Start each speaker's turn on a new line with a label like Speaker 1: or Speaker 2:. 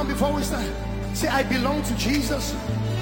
Speaker 1: on before we start. Say, I belong to Jesus.